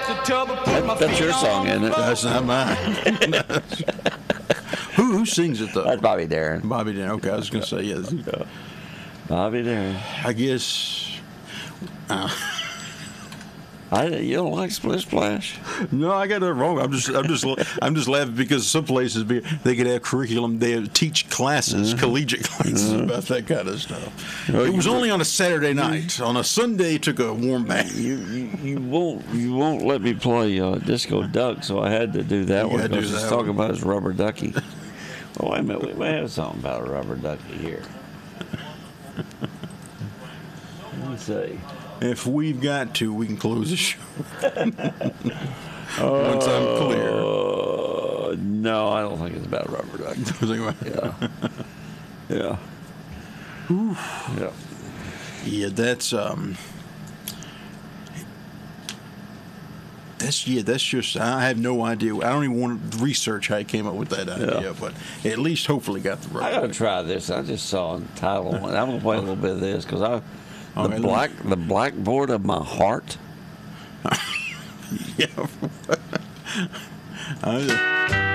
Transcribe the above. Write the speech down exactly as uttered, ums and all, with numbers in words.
That, that's your song, isn't it? That's not mine. who who sings it though? That's Bobby Darin. Bobby Darin. Okay, I was gonna say yes. Yeah. Bobby Darin. I guess. Uh, I you don't like Splish Splash? No, I got that wrong. I'm just, I'm just, I'm just laughing because some places be, they could have curriculum. They teach classes, uh-huh. collegiate classes uh-huh. about that kind of stuff. Well, it was only on a Saturday night. On a Sunday, took a warm bath. You, you, you won't, you won't let me play uh, Disco Duck, so I had to do that you one because it's talking about his rubber ducky. Well, wait a minute, we may have something about a rubber ducky here. Let's see. If we've got to, we can close the show. Once I'm clear. Uh, no, I don't think it's about rubber duck. yeah. Yeah. Whew. Yeah. Yeah, that's um. That's yeah. That's just. I have no idea. I don't even want to research how he came up with that idea, yeah. but at least hopefully got the right. I gotta try this. I just saw a title. I'm gonna play a little bit of this because I. The okay, black, the blackboard of my heart. Yeah. I,